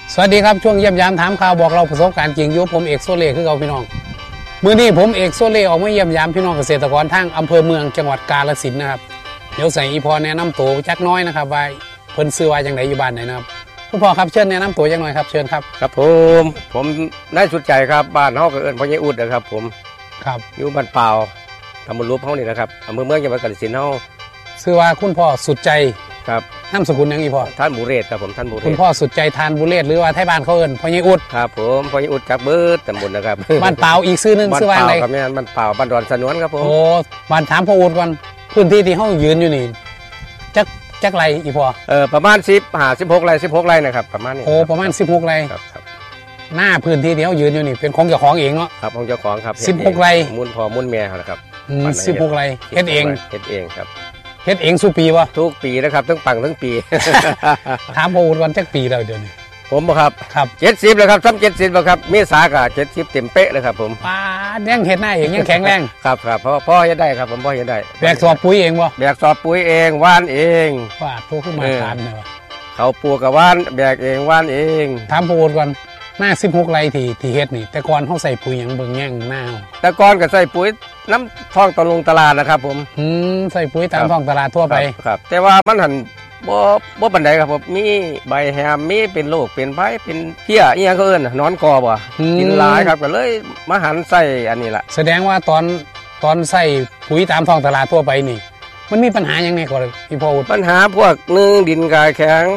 สวัสดีครับช่วงเยี่ยมยามถามข่าวบอกเราประสบการณ์จริงอยู่ผมเอกโซเล่คือเราพี่น้องมื้อนี้ผมเอกโซเล่ออกมาเยี่ยมยามพี่น้องเกษตรกรทางอำเภอเมืองจังหวัดกาฬสินธุ์นะครับเดี๋ยวใส่อีพอแนะนำตัวจักน้อยนะครับว่าเพิ่นซื้อว่าจังไดอยู่บ้านไหนนะครับคุณพ่อครับเชิญแนะนำตัวจักหน่อยครับเชิญครับครับผมนายสุดใจครับบ้านเฮาก็เอิ้นพ่อใหญ่อุดนะครับผมครับอยู่บ้านเปล่าตำบลรูปเฮานี่นะครับอำเภอเมืองจังหวัดกาฬสินธุ์เฮาซื้อว่าคุณพ่อสุดใจครับนามสกุลยังอีพ่อท่านบุเรศครับผมท่านบุเรศคุณพ่อสุดใจทานบุเรศหรือว่าไทยบ้านเขาเอิ้นพ่อใหญ่อุดครับผมพ่อใหญ่อุดจากเบิดตำบลนะครับบ้านเปล่าอีกชื่อนึงชื่อว่าอะไรครับแม่นบ้านเปล่าบ้านดอนสนวนครับผมโอ้บ้านถามพ่ออุดก่อนพื้นที่ที่เฮายืนอยู่นี่จักไรอีพ่อประมาณ16ไร่นะครับประมาณนี้โอ้ประมาณ16ไร่ครับหน้าพื้นที่ที่เขายืนอยู่นี่เป็นของเจ้าของเองเนาะครับของเจ้าของครับ 16ไร่มูลพ่อมูลแม่ครับ 16ไร่เฮ็ดเองครับเฮ็ดเองสู่ปีวะทุกปีนะครับทั้งปังทั้งปีถามพ่ออุดวันจักปีแล้วเดี๋ยวนี้ผมบ่ครับ70แล้วครับซ้ำ70แล้วครับเมษาก็70เต็มเป๊ะเลยครับผมป้ายังเฮ็ดหน้าเองยังแข็งแรงครับเพราะพ่อเฮ็ดได้ครับผมพ่อเฮ็ดได้แบกสอบปุ๋ยเองบ่แบกสอบปุ๋ยเองว่านเองว่าโตขึ้นมาทานเนี่ยวะเขาปลูกกับว่านแบกเองว่านเองถามพ่ออุดก่อนหน้า16ไร่ที่เฮ็ดนี่แต่ก่อนเฮาใส่ปุ๋ยหยังเบิ่งแย่งหน้าแต่ก่อนก็ใส่ปุ๋ยน้ำท้องตลาดนะครับผมใส่ปุ๋ยตามท้องตลาดทั่วไปครับแต่ว่ามันหันบ่ปานใดครับผมมีใบแฮมมีเป็นโรคเป็นไผเป็นเพี้ยอีหยังก็เอิ้นนอนกอบ่กินหลายครับก็เลยมาหันใส่อันนี้ล่ะแสดงว่าตอนใส่ปุ๋ยตามท้องตลาดทั่วไปนี่มันมีปัญหายังไงก่อนพี่พ่ออุดปัญหาพวก1ดินกาแข็ง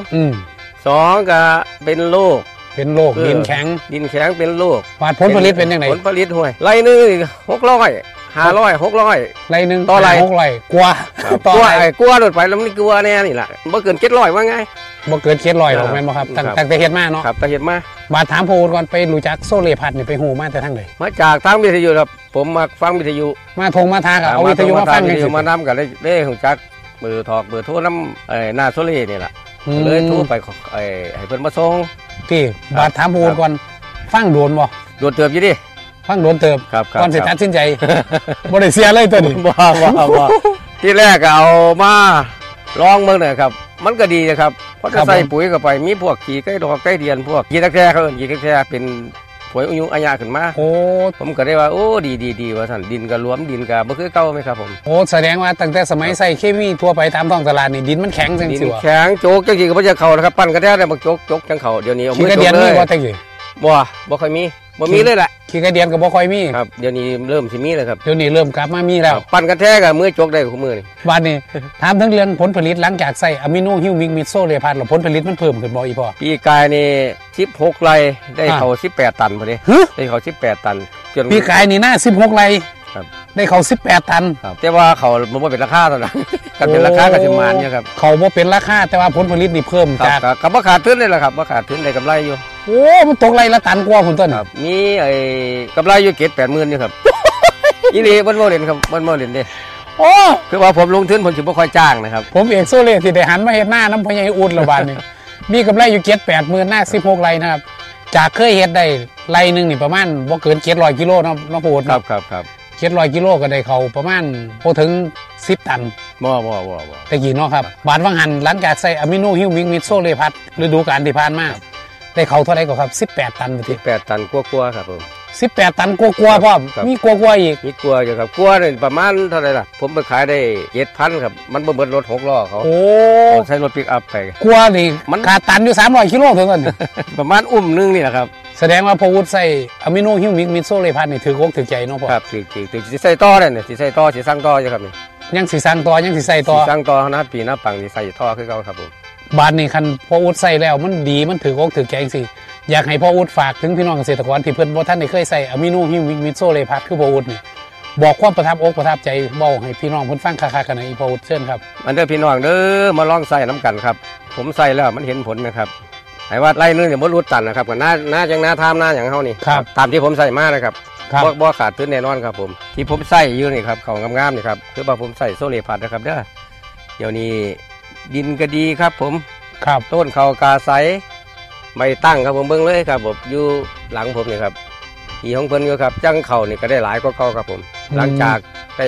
2ก็เป็นโรคดินแข็งเป็นโรคผลผลิตเป็นยังไงผลผลิตห่วยไร่นึง600 500 600 ไร่นึงต่อไร่ 600กว่าต่อไร่กว่าโดดไปแล้วมันกลัวแน่นี่ล่ะบ่เกิน700ว่าไงบ่เกิน700หรอกแม่นบ่ครับตั้งแต่เฮ็ดมาเนาะครับแต่เฮ็ดมาบาดถามพ่ออุดก่อนไปรู้จักโซเลพัดนี่ไปฮู้มาแต่ทางใดมาจากทางวิทยุครับผมมาฟังวิทยุมาทางก็เอาวิทยุมาฟังนี่มานำก็ได้ฮู้จักเบอร์โทรนำหน้าโซเลนี่ล่ะเลยโทรไปให้เพิ่นมาส่งที่บาดถามพูดก่อนฟังโดนบ่โดนเติบอยู่ดิฟังโดนเติบครับก่อนสิตัดสินใจบ่ได้เสียเลยตัวนี้บ่ที่แรกก็เอามาลองเบิ่งน่ะครับมันก็ดีนะครับเพราะจะใส่ปุ๋ยเข้าไปมีพวกขี้ไก่ดอกไก่เดียนพวกขี้ตะแคร่เขาเอิ้นขี้ตะแคร่เป็นผวยอาญาขึ้นมาโอ้ผมก็ได้ว่าโอ้ดีว่าท่านดินก็รวมดินก็บ่คือเก่ามั้ยครับผมโอ้แสดงว่าตั้งแต่สมัยใส่เคมีทั่วไปตามท้องตลาดนี่ดินมันแข็งจังซี่ว่ะดินแข็งโจกจังซี่ก็บ่จะเข้านะครับปั้นกระแทกได้บ่โจกจังเข้าเดี๋ยวนี้เอามือโจกเลยบ่แต่กี้บ่ค่อยมีบ่มีเลยล่ะขี้กระเดียนก็บ่ค่อยมีครับเดี๋ยวนี้เริ่มสิมีแล้วครับเดี๋ยวนี้เริ่มกลับมามีแล้วปั้นกระแทกกับมือโจกได้คู่มือนี่บัดนี้ถามถึงเรื่องผลผลิตหลังจากใส่อะมิโนฮิวมิกมิโซเลพัดแล้วผลผลิตมันเพิ่มขึ้นบ่อีพ่อปีกายนี่16ไร่ได้เข้า18ตันพอดีได้เข้า18ตันปีกายนี่น่า16ไร่ครับได้เข้า18ตันครับแต่ว่าเขาบ่เป็นราคาเท่านั้นกันเป็นราคาก็สิมานเนี่ยครับเขาบ่เป็นราคาแต่ว่าผลผลิตนี่เพิ่มจากก็บ่ขาดทุนเลยล่ะครับบ่ขาดทุนได้กำไรอยู่โอ้มันตกไรละตันกว่าพุ่นต้นครับมีกำไรอยู่70,000อยู่ครับอีนี่มันบ่เล่นครับมันบ่เล่นเด้โอ้คือว่าผมลงทุนผมสิบ่ค่อยจ้างนะครับผมเอกโซเล่ที่ได้หันมาเฮ็ดหน้าน้ำพ่อใหญ่อุดละบาดนี่มีกำไรอยู่70,000หน้า16ไร่นะครับจากเคยเฮ็ดได้ไร่นึงนี่ประมาณบ่เกิน700กิโลเนาะพูดครับ 700กิโลก็ได้เขาประมาณบ่ถึง10ตันบ่แต่กี่เนาะครับบาดวังหันหลังจากใส่อะมิโนฮิวมิกมิโซเลพัดฤดูกาลที่ผ่านมาได้เขาเท่าไหร่ก็ครับ18ตัน 18ตันกว่าๆครับผม 18ตันกว่าๆพ่อมีกว่าๆอีกมีกว่าอยู่ครับกว่านี่ประมาณเท่าไหร่ล่ะผมไปขายได้ 7,000 ครับมันบ่เบิดรถ6ล้อเขาโอ้ใช้รถปิกอัพไปกว่านี่มันขาดตันอยู่300กิโลถึงกันประมาณนึงนี่แหละครับแสดงว่าพอวุฒิใส่อะมิโนฮิวมิกมิโซเลพัดนี่ถืออกถือใจเนาะพ่อครับถือสิใส่ต่อได้นี่สิใส่ต่อสิสั่งต่ออยู่ครับนี่ยังสิสั่งต่อยังสิใส่ต่อสั่งต่อนะปีหน้าปังสิใส่ท่อคือเก่าครับผมบาดนี่คันพอวุฒิใส่แล้วมันดีมันถืออกถือใจจังซี่อยากให้พ่ออุดฝากถึงพี่น้องเกษตรกรที่เพิ่นบ่ทันได้เคยใส่อะมิโนฮิวมิกมิโซเลพัดคือพ่ออุดนี่บอกความประทับอกประทับใจเว้าให้พี่น้องเพิ่นฟังคักๆกันนะอีพ่ออุดเชิญครับมันเด้อพี่น้องเด้อมาลองใส่น้ำกันครับผมใส่แล้วมันเห็นผลนะครับให้ว่าไร่นึงเนี่ยบ่รู้ตันนะครับก็น่าจังทามหน้าอย่างเฮานี่ตามที่ผมใส่มานะครับบ่ขาดทุนแน่นอนครับผมที่ผมใส่อยู่นี่ครับของงามๆนี่ครับคือว่าผมใส่โซเลพัดนะครับเด้อเดี๋ยวนี้ดินก็ดีครับผมครับต้นเขากาใสใบตั้งครับผมเบิ่งเลยครับผมอยู่หลังผมนี่ครับที่ของเพิ่นอยู่ครับจังเข่านี่ก็ได้หลายกว่าเก่าครับผมหลังจากได้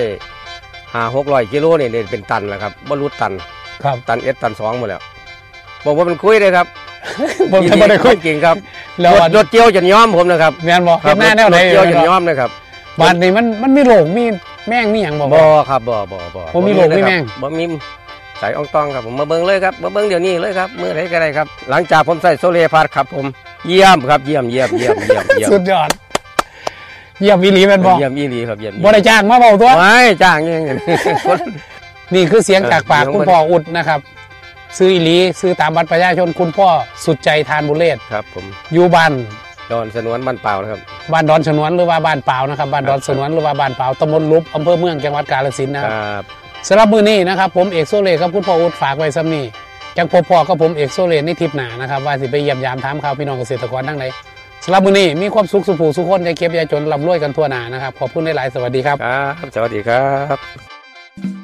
500-600กิโลนี่เป็นตันแล้วครับบ่รู้ตันครับตัน1ตัน2หมดแล้วบอกว่ามันคุยเลยครับผมจะไม่ได้คุยจริงครับแล้วรถเจียวจะย้อมผมนะครับแม่นบอกเฮ็ดหน้าแนวไหนรถเจียวจะย้อมนะครับบ้านนี้มันมีโรคมีแม่งมีหยังบอกบ่ครับบ่ผมมีโรคมีแม่งบ่มีใส่อ่องตองครับผมมาเบิ่งเลยครับมาเบิ่งเดี๋ยวนี้เลยครับมื้อไหนก็ได้ครับหลังจากผมใส่โซเลพาร์ทครับผมเยี่ยมครับเยี่ยมสุดยอดเยี่ยมอีหลีแม่นบอกเยี่ยมอีหลีครับเยี่ยมบ่ได้จ้างมาเบาตัวไม่จ้างยังไงนี่คือเสียงจากปากคุณพ่ออุดนะครับซื้ออีหลีซื้อตามบัตรประชาชนคุณพ่อสุดใจทานบุเรศครับผมอยู่บ้านดอนสนวนบ้านเปล่านะครับบ้านดอนฉนวนหรือว่าบ้านเปล่านะครับบ้านดอนฉนวนหรือว่าบ้านเปล่าตำบลลุบอำเภอเมืองจังหวัดกาฬสินธุ์นะครับครับสำหรับมื้อนี้นะครับผมเอกโซเลครับคุณพ่ออุดฝากไว้ซ้ำนี้จังพบพ่อกับผมเอกโซเลในทริปหน้านะครับว่าสิไปเยี่ยมยามถามข่าวพี่น้องเกษตรกรทั้งใดสำหรับมื้อนี้มีความสุขสุขผู้สุขคนอย่าเก็บอย่าจนร่ำรวยกันทั่วหน้านะครับขอบคุณหลายๆสวัสดีครับครับสวัสดีครับ